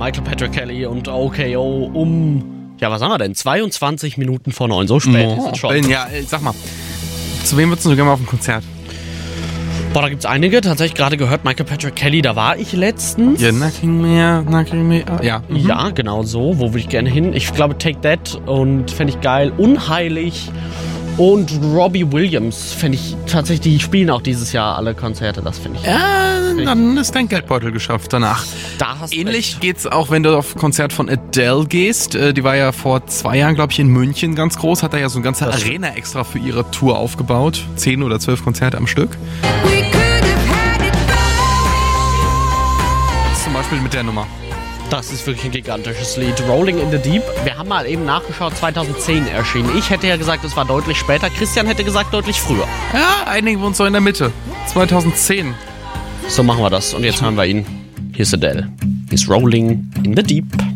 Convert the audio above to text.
Michael Patrick Kelly und OKO ja, was haben wir denn? 22 Minuten vor 9, so spät ist es schon. Ja, sag mal, zu wem würdest du gerne mal auf ein Konzert? Boah, da gibt's einige. Tatsächlich gerade gehört, Michael Patrick Kelly, da war ich letztens. Ja, Knocking Me. Ja. Ja, genau so. Wo würde ich gerne hin? Ich glaube, Take That und fände ich geil. Unheilig und Robbie Williams fände ich tatsächlich, die spielen auch dieses Jahr alle Konzerte, das finde ich. Ja, dann ist dein Geldbeutel geschafft danach. Da hast Ähnlich recht. geht's auch, wenn du auf ein Konzert von Adele gehst. Die war ja vor 2 Jahren, glaube ich, in München ganz groß. Hat da ja so eine ganze Arena extra für ihre Tour aufgebaut. 10 oder 12 Konzerte am Stück. Zum Beispiel mit der Nummer. Das ist wirklich ein gigantisches Lied. Rolling in the Deep. Wir haben mal eben nachgeschaut, 2010 erschienen. Ich hätte ja gesagt, es war deutlich später. Christian hätte gesagt, deutlich früher. Ja, einigen wir uns so in der Mitte. 2010. So machen wir das. Und jetzt hören wir ihn. Hier ist Adele. He's Rolling in the Deep.